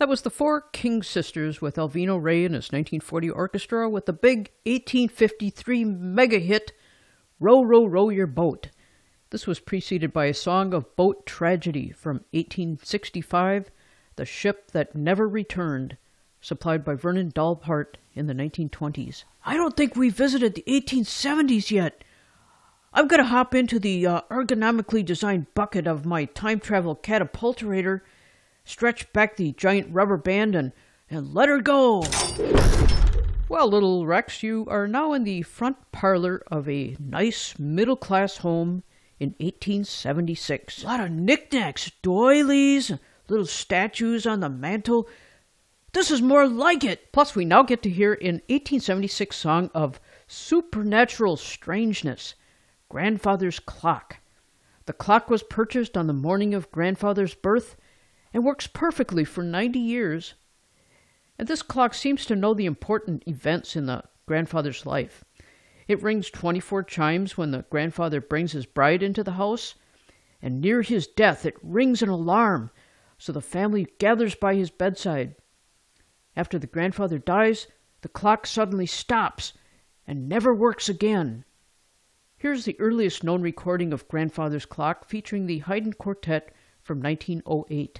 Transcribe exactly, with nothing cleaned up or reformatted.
That was the Four King Sisters with Alvino Ray and his nineteen forty orchestra with the big eighteen fifty-three mega hit, Row, Row, Row Your Boat. This was preceded by a song of boat tragedy from eighteen sixty-five, The Ship That Never Returned, supplied by Vernon Dalhart in the nineteen twenties. I don't think we visited the eighteen seventies yet. I'm going to hop into the uh, ergonomically designed bucket of my time travel catapulterator, stretch back the giant rubber band, and, and let her go. Well, little Rex, you are now in the front parlor of a nice middle-class home in eighteen seventy-six. A lot of knickknacks, doilies, little statues on the mantle. This is more like it. Plus, we now get to hear an eighteen seventy-six song of supernatural strangeness, Grandfather's Clock. The clock was purchased on the morning of Grandfather's birth and works perfectly for ninety years. And this clock seems to know the important events in the grandfather's life. It rings twenty-four chimes when the grandfather brings his bride into the house, and near his death it rings an alarm, so the family gathers by his bedside. After the grandfather dies, the clock suddenly stops and never works again. Here's the earliest known recording of Grandfather's Clock featuring the Haydn Quartet from nineteen oh eight.